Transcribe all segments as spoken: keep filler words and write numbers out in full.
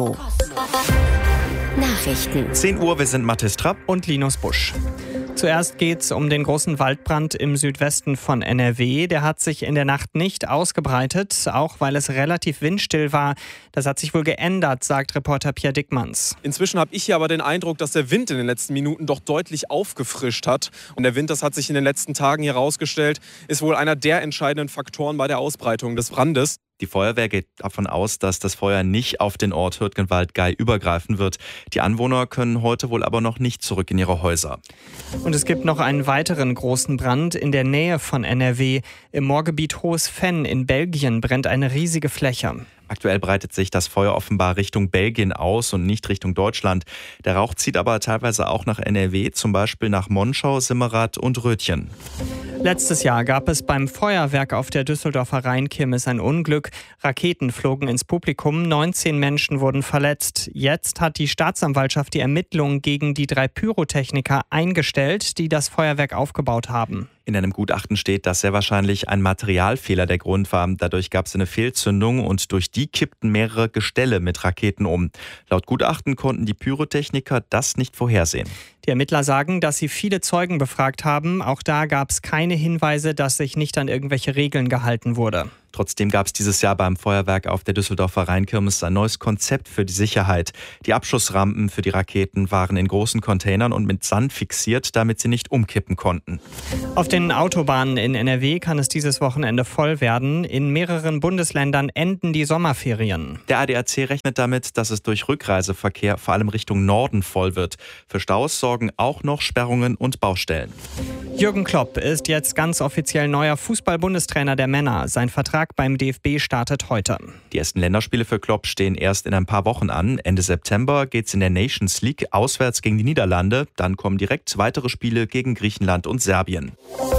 Nachrichten. zehn Uhr, wir sind Mathis Trapp und Linus Busch. Zuerst geht's um den großen Waldbrand im Südwesten von N R W. Der hat sich in der Nacht nicht ausgebreitet, auch weil es relativ windstill war. Das hat sich wohl geändert, sagt Reporter Pierre Dickmanns. Inzwischen habe ich hier aber den Eindruck, dass der Wind in den letzten Minuten doch deutlich aufgefrischt hat. Und der Wind, das hat sich in den letzten Tagen hier herausgestellt, ist wohl einer der entscheidenden Faktoren bei der Ausbreitung des Brandes. Die Feuerwehr geht davon aus, dass das Feuer nicht auf den Ort Hürtgenwald-Gei übergreifen wird. Die Anwohner können heute wohl aber noch nicht zurück in ihre Häuser. Und es gibt noch einen weiteren großen Brand in der Nähe von N R W. Im Moorgebiet Hohes Venn in Belgien brennt eine riesige Fläche. Aktuell breitet sich das Feuer offenbar Richtung Belgien aus und nicht Richtung Deutschland. Der Rauch zieht aber teilweise auch nach N R W, zum Beispiel nach Monschau, Simmerath und Rötchen. Letztes Jahr gab es beim Feuerwerk auf der Düsseldorfer Rheinkirmes ein Unglück. Raketen flogen ins Publikum, neunzehn Menschen wurden verletzt. Jetzt hat die Staatsanwaltschaft die Ermittlungen gegen die drei Pyrotechniker eingestellt, die das Feuerwerk aufgebaut haben. In einem Gutachten steht, dass sehr wahrscheinlich ein Materialfehler der Grund war. Dadurch gab es eine Fehlzündung und durch die kippten mehrere Gestelle mit Raketen um. Laut Gutachten konnten die Pyrotechniker das nicht vorhersehen. Die Ermittler sagen, dass sie viele Zeugen befragt haben. Auch da gab es keine Hinweise, dass sich nicht an irgendwelche Regeln gehalten wurde. Trotzdem gab es dieses Jahr beim Feuerwerk auf der Düsseldorfer Rheinkirmes ein neues Konzept für die Sicherheit. Die Abschussrampen für die Raketen waren in großen Containern und mit Sand fixiert, damit sie nicht umkippen konnten. Auf den Autobahnen in N R W kann es dieses Wochenende voll werden. In mehreren Bundesländern enden die Sommerferien. Der A D A C rechnet damit, dass es durch Rückreiseverkehr vor allem Richtung Norden voll wird. Für Staus sorgen auch noch Sperrungen und Baustellen. Jürgen Klopp ist jetzt ganz offiziell neuer Fußball-Bundestrainer der Männer. Sein Vertrag beim D F B startet heute. Die ersten Länderspiele für Klopp stehen erst in ein paar Wochen an. Ende September geht es in der Nations League auswärts gegen die Niederlande. Dann kommen direkt weitere Spiele gegen Griechenland und Serbien.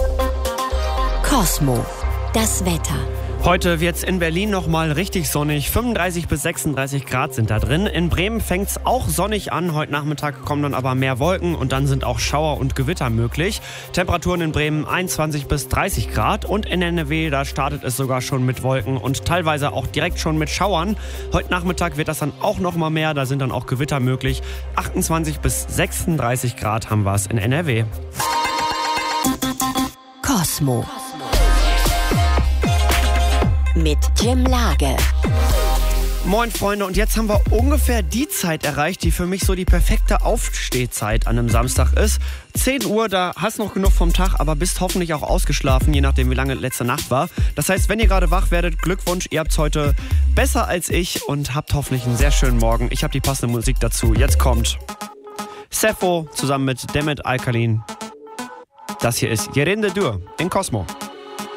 Cosmo, das Wetter. Heute wird es in Berlin nochmal richtig sonnig. fünfunddreißig bis sechsunddreißig Grad sind da drin. In Bremen fängt es auch sonnig an. Heute Nachmittag kommen dann aber mehr Wolken und dann sind auch Schauer und Gewitter möglich. Temperaturen in Bremen einundzwanzig bis dreißig Grad. Und in N R W, da startet es sogar schon mit Wolken und teilweise auch direkt schon mit Schauern. Heute Nachmittag wird das dann auch nochmal mehr. Da sind dann auch Gewitter möglich. achtundzwanzig bis sechsunddreißig Grad haben wir es in N R W. Cosmo. Mit Jim Lage. Moin Freunde, und jetzt haben wir ungefähr die Zeit erreicht, die für mich so die perfekte Aufstehzeit an einem Samstag ist. zehn Uhr, da hast du noch genug vom Tag, aber bist hoffentlich auch ausgeschlafen, je nachdem wie lange letzte Nacht war. Das heißt, wenn ihr gerade wach werdet, Glückwunsch, ihr habt's heute besser als ich und habt hoffentlich einen sehr schönen Morgen. Ich habe die passende Musik dazu. Jetzt kommt Sepho zusammen mit Demet Alkalin. Das hier ist Yerinde Dur in Cosmo.